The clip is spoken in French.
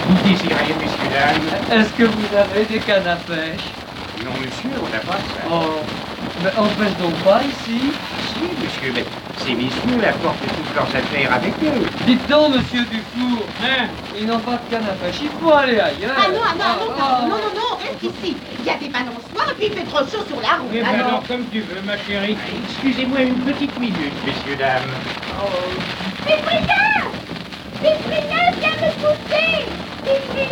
Vous désirez, messieurs, dames? Est-ce que vous avez des cannes à pêche? Non, monsieur, on n'a pas ça. Oh, mais on pêche donc pas ici? Si, monsieur, mais ces messieurs apportent toutes leurs affaires avec eux. Dites donc, monsieur Dufour, Hein? ils n'ont pas de canne à pêche, il faut aller ailleurs. Ah non, non, reste ici. Il y a des balançoires et puis il fait trop chaud sur la route. Oui, ben alors, comme tu veux, ma chérie. Excusez-moi une petite minute, messieurs, dames. Cyprien, viens me pousser.